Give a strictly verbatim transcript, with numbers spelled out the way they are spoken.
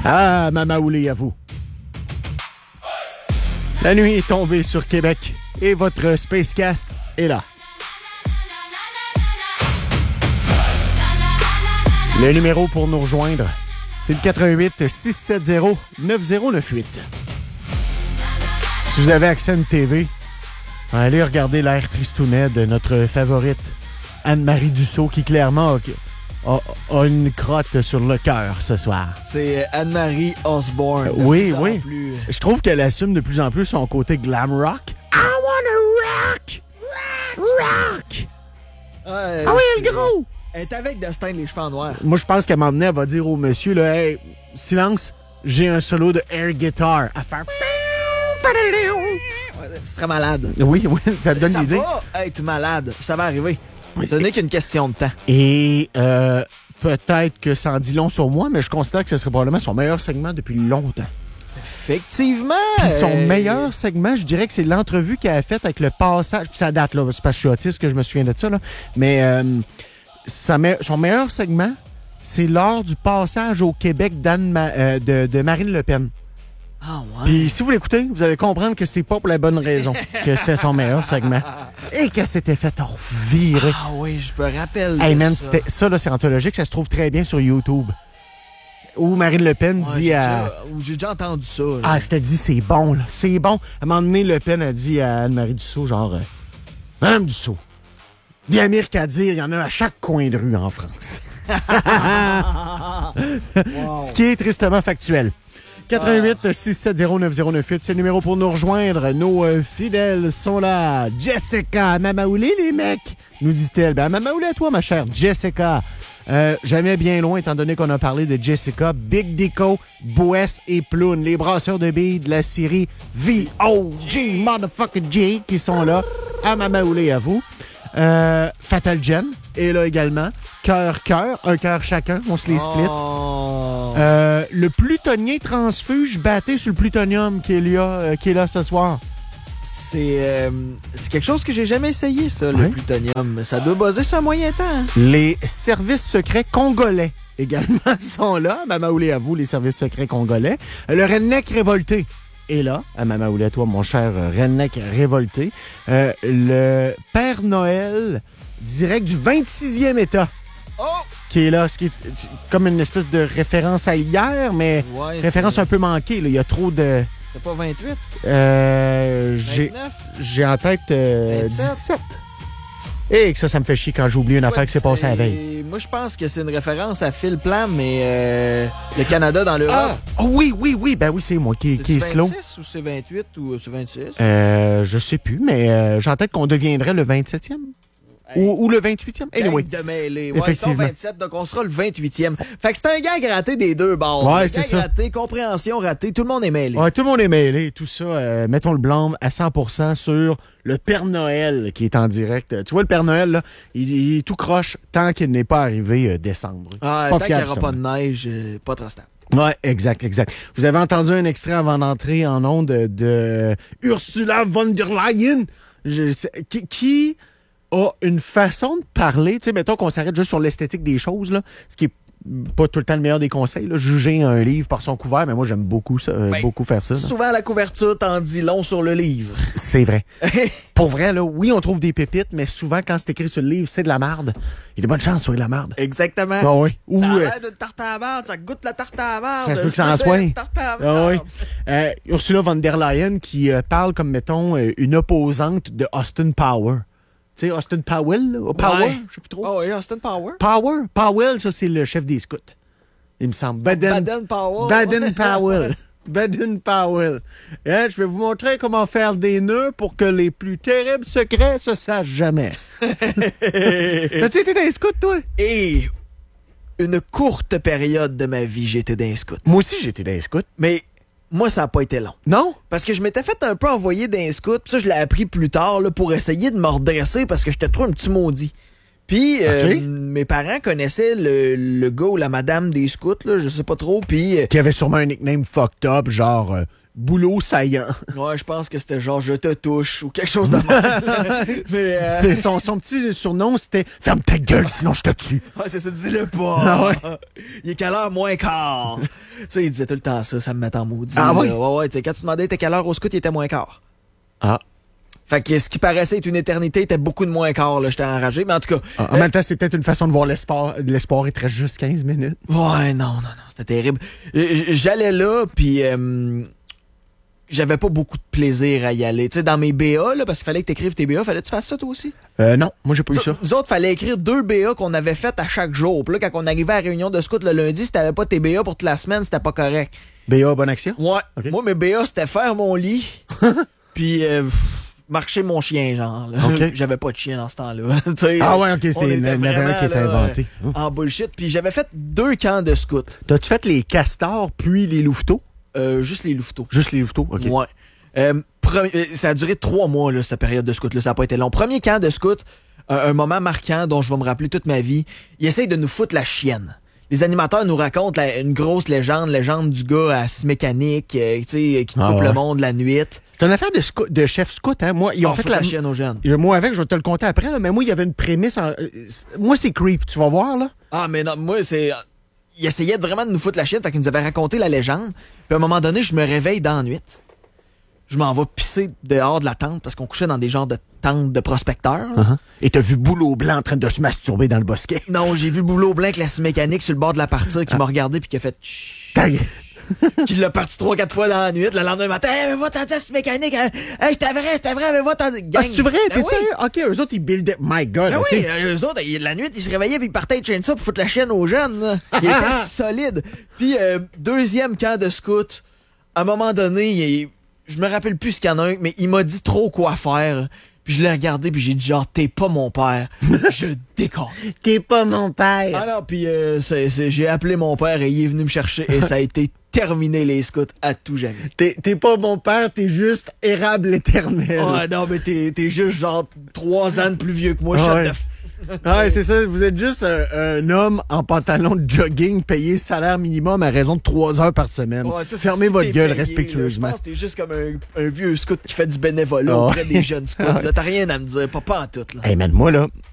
Ah, Mama Oulé à vous. La nuit est tombée sur Québec et votre Spacecast est là. Le numéro pour nous rejoindre, c'est le quatre un huit, six sept zéro, neuf zéro neuf huit. Si vous avez accès à une T V, allez regarder l'air tristounet de notre favorite, Anne-Marie Dussault, qui clairement a, a, a une crotte sur le cœur ce soir. C'est Anne-Marie Osborne. Euh, oui, oui. Plus... Je trouve qu'elle assume de plus en plus son côté glam rock. I wanna rock! Rock! Rock! Euh, ah oui, le gros! Elle est avec Destin, les cheveux en noir. Moi, je pense qu'à un moment donné, elle va dire au monsieur, là, hey, silence, j'ai un solo de air guitar à faire. Ce serait malade. Oui, oui, ça me donne l'idée. Ça va être malade. Ça va arriver. Ce n'est qu'une question de temps. Et euh, peut-être que ça en dit long sur moi, mais je considère que ce serait probablement son meilleur segment depuis longtemps. Effectivement. Puis son euh... meilleur segment, je dirais que c'est l'entrevue qu'elle a faite avec le passage. Puis ça date, là. C'est parce que je suis autiste que je me souviens de ça, là. Mais euh, sa me... son meilleur segment, c'est lors du passage au Québec d'Anne Ma... euh, de, de Marine Le Pen. Ah ouais. Puis si vous l'écoutez, vous allez comprendre que c'est pas pour la bonne raison que c'était son meilleur segment. Et qu'elle s'était fait virer. Ah oui, je me rappelle. Hey man, ça, c'était, ça là, c'est anthologique, ça se trouve très bien sur YouTube. Où Marine Le Pen ouais, dit j'ai à... Déjà, j'ai déjà entendu ça. Là. Ah, je te dis, c'est bon, là. C'est bon. À un moment donné, Le Pen a dit à Anne-Marie Dussault, genre... Euh, Madame Dussault, des Amériques à dire, il y en a à chaque coin de rue en France. Wow. Ce qui est tristement factuel. quatre un huit, six sept zéro, neuf zéro neuf huit, c'est le numéro pour nous rejoindre. Nos euh, fidèles sont là. Jessica, Mama Oulé, les mecs, nous dit-elle. Ben, Mama Oulé à toi, ma chère Jessica. Euh, jamais bien loin, étant donné qu'on a parlé de Jessica, Big Dico, Boès et Ploune, les brasseurs de billes de la série V O G, Motherfucker G, qui sont là. À Mama Oulé, à vous. Euh, Fatal Jen est là également. Cœur, cœur, un cœur chacun, on se les split. Oh. Euh, le plutonien transfuge batté sur le plutonium qui est là, euh, qui est là ce soir. C'est, euh, c'est quelque chose que j'ai jamais essayé, ça, ouais. Le plutonium. Ça doit buzzer sur un moyen temps. Hein? Les services secrets congolais également sont là. Mama Oulé à vous, les services secrets congolais. Le redneck révolté est là. À Mama Oulé à toi, mon cher redneck révolté. Euh, le Père Noël direct du vingt-sixième État. Oh! Qui est là, ce qui est comme une espèce de référence à hier, mais ouais, référence c'est... un peu manquée. Là. Il y a trop de... C'est pas vingt-huit? Euh, j'ai, j'ai en tête euh, dix-sept. Et que ça, ça me fait chier quand j'oublie une ouais, affaire qui s'est passée à la veille. Moi, je pense que c'est une référence à Phil Plum, mais euh, le Canada dans l'Europe. Ah! Oh, oui, oui, oui. Ben oui, c'est moi qui, qui est slow. C'est vingt-six ou c'est vingt-huit ou c'est vingt-six? Euh, je sais plus, mais euh, j'ai en tête qu'on deviendrait le vingt-septième. Hey. Ou, ou le vingt-huitième. Anyway. De mêlée. Ouais, effectivement. vingt-sept, donc on sera le vingt-huitième. Fait que c'est un gag raté des deux bords. Ouais, un c'est gag ça. raté, compréhension ratée, tout le monde est mêlé. Ouais, tout le monde est mêlé. Tout ça, euh, mettons le blâme à cent pour cent sur le Père Noël qui est en direct. Tu vois, le Père Noël, là, il, il est tout croche tant qu'il n'est pas arrivé euh, décembre. Ah, pas tant qu'il n'y aura pas de neige, euh, pas trop stable. Ouais, exact, exact. Vous avez entendu un extrait avant d'entrer en ondes de, de Ursula von der Leyen, je, qui... qui a une façon de parler, tu sais, mettons qu'on s'arrête juste sur l'esthétique des choses, là, ce qui est pas tout le temps le meilleur des conseils, là, juger un livre par son couvert, mais moi, j'aime beaucoup ça, euh, ben, beaucoup faire ça. Là. Souvent, la couverture t'en dit long sur le livre. C'est vrai. Pour vrai, là, oui, on trouve des pépites, mais souvent, quand c'est écrit sur le livre, c'est de la marde. Il y a de bonnes chances sur de la marde. Exactement. Ah oui. Ou, ça a l'air euh, de tarte à la marde, ça goûte la tarte à la marde. Ça se peut que ça en soit. Ah oui. Euh, Ursula von der Leyen qui euh, parle comme, mettons, euh, une opposante de Austin Power. Tu sais, Austin Powell, là? Power, ouais. je sais plus trop. Oh oui, Austin Power. Power? Powell, ça, c'est le chef des scouts. Il me semble. Baden, Baden Powell. Baden Powell. Baden Powell. Hein, je vais vous montrer comment faire des nœuds pour que les plus terribles secrets se sachent jamais. T'as-tu été dans les scouts, toi? Et une courte période de ma vie, j'étais dans les scouts. Moi aussi, j'étais dans les scouts. Mais... moi, ça n'a pas été long. Non? Parce que je m'étais fait un peu envoyer d'un scout, puis ça, je l'ai appris plus tard là, pour essayer de me redresser parce que j'étais trop un petit maudit. Puis, okay. euh, mes parents connaissaient le, le gars ou la madame des scouts, là, je sais pas trop, puis... Qui avait sûrement un nickname fucked up, genre... Euh, boulot saillant. Ouais, je pense que c'était genre « je te touche » ou quelque chose de mal. Mais, euh... c'est, son, son petit surnom, c'était « ferme ta gueule, sinon je te tue ». Ouais, c'est ça, dis-le pas. Ah ouais. Il est quelle heure moins quart? Ça, il disait tout le temps ça, ça me met en maudit. Ah là. oui? Ouais, ouais. Quand tu demandais t'es quelle heure au scout, il était moins quart. Ah. Fait que ce qui paraissait être une éternité était beaucoup de moins quart, là. J'étais enragé, mais en tout cas. Ah, en euh, même temps, c'est peut-être une façon de voir l'espoir. L'espoir, il te reste juste quinze minutes. Ouais, non, non, non, c'était terrible. J- J'allais là, puis euh, j'avais pas beaucoup de plaisir à y aller. Tu sais, dans mes B A, là, parce qu'il fallait que t'écrives tes B A, fallait que tu fasses ça toi aussi? Euh, non, moi, j'ai pas eu ça. Nous autres, fallait écrire deux B A qu'on avait faites à chaque jour. Puis là, quand on arrivait à la réunion de scout le lundi, si t'avais pas tes B A pour toute la semaine, c'était pas correct. B A, bonne action? Ouais. Ok. Moi, mes B A, c'était faire mon lit, puis euh, pff, marcher mon chien, genre. Là. Ok. J'avais pas de chien dans ce temps-là. Tu sais, Ah ouais, ok, on c'était était il y en avait un vraiment, qui était là, inventé. euh, En bullshit. Puis j'avais fait deux camps de scouts. T'as-tu fait les castors puis les louveteaux? Euh, juste les louveteaux. Juste les louveteaux, ok. Ouais. Euh, pre- euh, ça a duré trois mois, là, cette période de scout. Là, ça n'a pas été long. Premier camp de scout, un, un moment marquant dont je vais me rappeler toute ma vie. Il essaye de nous foutre la chienne. Les animateurs nous racontent la- une grosse légende, légende du gars à scie mécanique, euh, tu sais, qui Ah coupe ouais. le monde la nuit. C'est une affaire de, scou- de chef scout, hein. Moi, ils ont On fait fout la. la chienne aux jeunes. Euh, Moi, avec, je vais te le compter après, là, mais moi, il y avait une prémisse. En... euh, c'est- Moi, c'est creep, tu vas voir, là. Ah, mais non, moi, c'est... Il essayait de vraiment de nous foutre la chienne, fait qu'il nous avait raconté la légende. Puis à un moment donné, je me réveille dans la nuit. Je m'en vais pisser dehors de la tente, parce qu'on couchait dans des genres de tentes de prospecteurs, là. Uh-huh. Et t'as vu Boulot Blanc en train de se masturber dans le bosquet. Non, j'ai vu Boulot Blanc avec la scie mécanique sur le bord de la partie qui m'a regardé puis qui a fait chut, Ta- qui l'a parti trois quatre fois dans la nuit. Le lendemain matin, hey, va t'en dire scie mécanique. Hein? Hey, c'était vrai, c'était vrai, mais va t'en dire. Ah, c'est vrai? Ben T'es oui. sérieux? Ok, eux autres, ils buildaient. My God. Ben ok. oui, euh, eux autres, ils- la nuit, ils se réveillaient puis ils partaient de chaîne ça pour foutre la chienne aux jeunes. Là. Il était solide. Puis, euh, deuxième camp de scout, à un moment donné, il- je me rappelle plus ce qu'il y en a un, mais il m'a dit trop quoi faire. Puis je l'ai regardé puis j'ai dit genre, t'es pas mon père. Je déconne. T'es pas mon père. Ah non, puis euh, c'est- c'est- j'ai appelé mon père et il est venu me chercher et ça a été terminé les scouts à tout jamais. T'es, t'es pas mon père, t'es juste érable éternel. Ah non, mais t'es t'es juste genre trois ans de plus vieux que moi. Ah shut ouais. the f- Ah ouais, c'est ça. Vous êtes juste un, un homme en pantalon de jogging payé salaire minimum à raison de trois heures par semaine. Ouais, ça, Fermez si votre t'es gueule payé, là, respectueusement. Je pense que t'es juste comme un, un vieux scout qui fait du bénévolat Ah ouais. auprès des jeunes scouts. Là, t'as rien à me dire, pas, pas en tout. Là. Hey man, moi là,